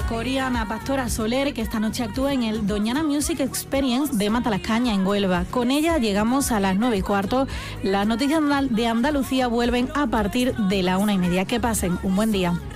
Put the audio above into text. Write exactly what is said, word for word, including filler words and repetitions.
coreana Pastora Soler, que esta noche actúa en el Doñana Music Experience de Matalascaña, en Huelva. Con ella llegamos a las nueve y cuarto. Las noticias de Andalucía vuelven a partir de la una y media. Que pasen un buen día.